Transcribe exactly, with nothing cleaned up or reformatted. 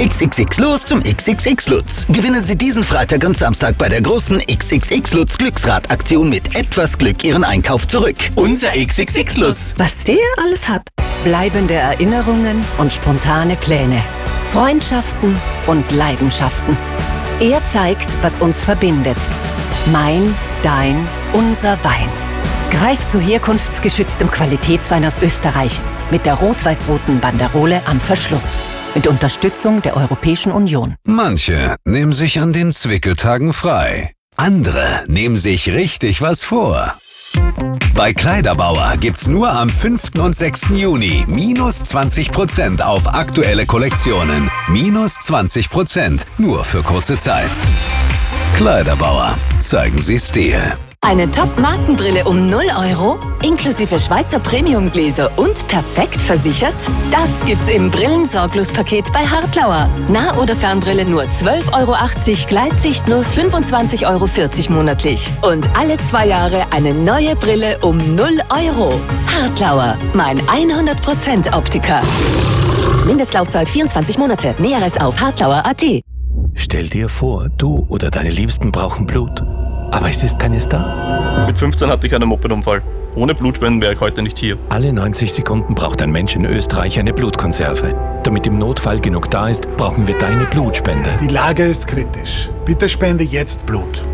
X X X los zum X X X Lutz. Gewinnen Sie diesen Freitag und Samstag bei der großen X X X Lutz Glücksrad-Aktion mit etwas Glück Ihren Einkauf zurück. Unser X X X Lutz. Was der alles hat. Bleibende Erinnerungen und spontane Pläne. Freundschaften und Leidenschaften. Er zeigt, was uns verbindet. Mein, dein, unser Wein. Greif zu herkunftsgeschütztem Qualitätswein aus Österreich mit der rot-weiß-roten Banderole am Verschluss. Mit Unterstützung der Europäischen Union. Manche nehmen sich an den Zwickeltagen frei. Andere nehmen sich richtig was vor. Bei Kleiderbauer gibt's nur am fünften und sechsten Juni minus zwanzig Prozent auf aktuelle Kollektionen. Minus zwanzig Prozent nur für kurze Zeit. Kleiderbauer, zeigen Sie Stil. Eine Top-Markenbrille um null Euro, inklusive Schweizer Premium-Gläser und perfekt versichert? Das gibt's im Brillensorglos-Paket bei Hartlauer. Nah- oder Fernbrille nur zwölf Euro achtzig, Gleitsicht nur fünfundzwanzig Euro vierzig monatlich. Und alle zwei Jahre eine neue Brille um null Euro. Hartlauer, mein hundert Prozent Optiker. Mindestlaufzeit vierundzwanzig Monate. Näheres auf hartlauer punkt at. Stell dir vor, du oder deine Liebsten brauchen Blut. Aber es ist keines da. Mit fünfzehn hatte ich einen Mopedunfall. Ohne Blutspenden wäre ich heute nicht hier. Alle neunzig Sekunden braucht ein Mensch in Österreich eine Blutkonserve. Damit im Notfall genug da ist, brauchen wir deine Blutspende. Die Lage ist kritisch. Bitte spende jetzt Blut.